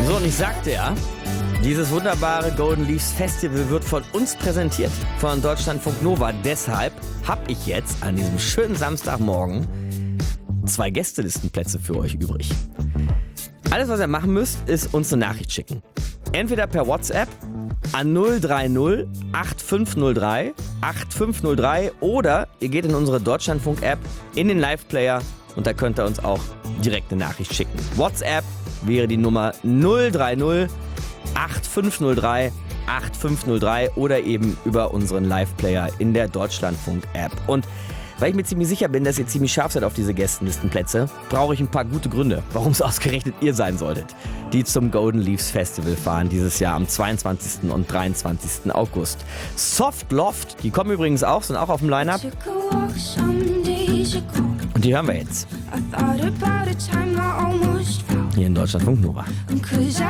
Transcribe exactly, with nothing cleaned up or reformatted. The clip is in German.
So, und ich sagte ja, dieses wunderbare Golden Leaves Festival wird von uns präsentiert, von Deutschlandfunk Nova. Deshalb habe ich jetzt an diesem schönen Samstagmorgen zwei Gästelistenplätze für euch übrig. Alles, was ihr machen müsst, ist uns eine Nachricht schicken. Entweder per WhatsApp an null drei null acht fünf null drei acht fünf null drei oder ihr geht in unsere Deutschlandfunk-App in den Live-Player und da könnt ihr uns auch direkt eine Nachricht schicken. WhatsApp wäre die Nummer null drei null acht fünf null drei acht fünf null drei oder eben über unseren Live-Player in der Deutschlandfunk-App. Und weil ich mir ziemlich sicher bin, dass ihr ziemlich scharf seid auf diese Gästenlistenplätze, brauche ich ein paar gute Gründe, warum es ausgerechnet ihr sein solltet, die zum Golden Leaves Festival fahren dieses Jahr am zweiundzwanzigsten und dreiundzwanzigsten August. Soft Loft, die kommen übrigens auch, sind auch auf dem Line-Up. Und die hören wir jetzt. Hier in Deutschlandfunk Nova.